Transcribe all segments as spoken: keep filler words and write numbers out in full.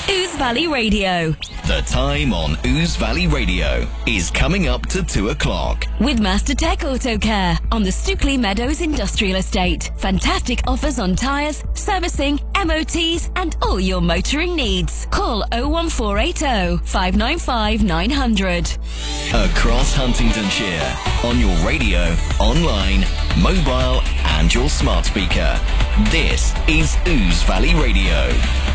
Ouse Valley Radio. The time on Ouse Valley Radio is coming up to two o'clock. With Master Tech Auto Care on the Stookley Meadows Industrial Estate. Fantastic offers on tyres, servicing, M O Ts and all your motoring needs. Call oh one four eight oh, five nine five, nine hundred. Across Huntingdonshire, on your radio, online, mobile and your smart speaker. This is Ouse Valley Radio.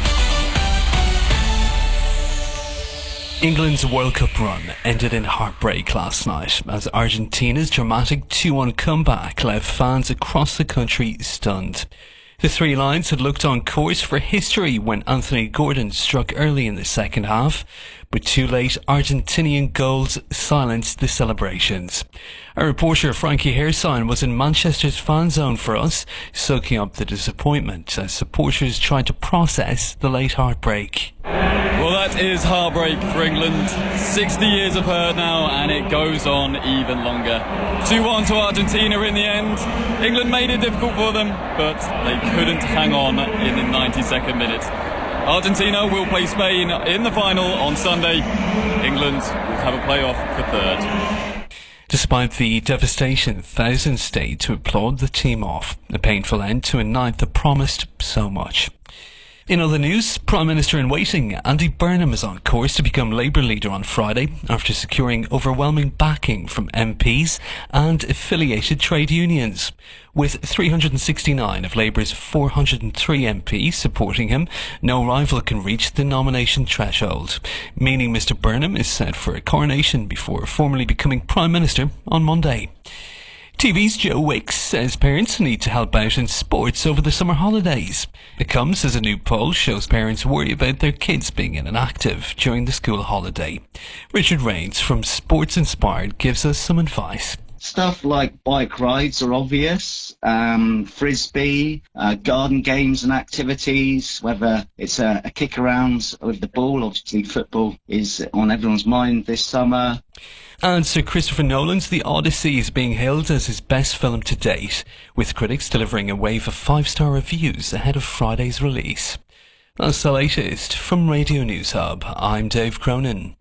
England's World Cup run ended in heartbreak last night as Argentina's dramatic two one comeback left fans across the country stunned. The Three Lions had looked on course for history when Anthony Gordon struck early in the second half, but too late Argentinian goals silenced the celebrations. Our reporter Frankie Hairsign was in Manchester's fan zone for us, soaking up the disappointment as supporters tried to process the late heartbreak. Well, that is heartbreak for England. sixty years of hurt now, and it goes on even longer. two one to Argentina in the end. England made it difficult for them, but they couldn't hang on in the ninety-second minute. Argentina will play Spain in the final on Sunday. England will have a playoff for third. Despite the devastation, thousands stayed to applaud the team off, a painful end to a night that promised so much. In other news, Prime Minister in waiting Andy Burnham is on course to become Labour leader on Friday after securing overwhelming backing from M Ps and affiliated trade unions. With three hundred sixty-nine of Labour's four hundred three M Ps supporting him, no rival can reach the nomination threshold, meaning Mr Burnham is set for a coronation before formally becoming Prime Minister on Monday. T V's Joe Wicks says parents need to help out in sports over the summer holidays. It comes as a new poll shows parents worry about their kids being inactive during the school holiday. Richard Rains from Sports Inspired gives us some advice. Stuff like bike rides are obvious, um, frisbee, uh, garden games and activities, whether it's a, a kick around with the ball. Obviously football is on everyone's mind this summer. And Sir Christopher Nolan's The Odyssey is being hailed as his best film to date, with critics delivering a wave of five-star reviews ahead of Friday's release. That's the latest from Radio News Hub. I'm Dave Cronin.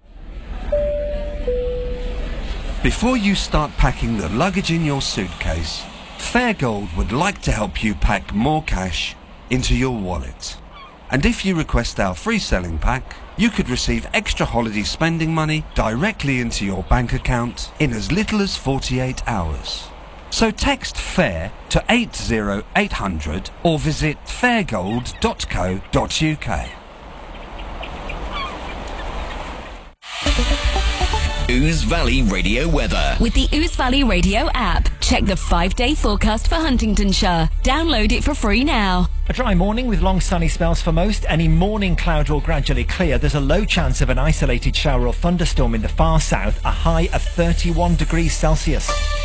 Before you start packing the luggage in your suitcase, Fairgold would like to help you pack more cash into your wallet. And if you request our free selling pack, you could receive extra holiday spending money directly into your bank account in as little as forty-eight hours. So text FAIR to eight zero eight hundred or visit fairgold dot co dot uk. Ouse Valley Radio weather. With the Ouse Valley Radio app, check the five-day forecast for Huntingdonshire. Download it for free now. A dry morning with long sunny spells for most. Any morning cloud will gradually clear. There's a low chance of an isolated shower or thunderstorm in the far south. A high of thirty-one degrees Celsius.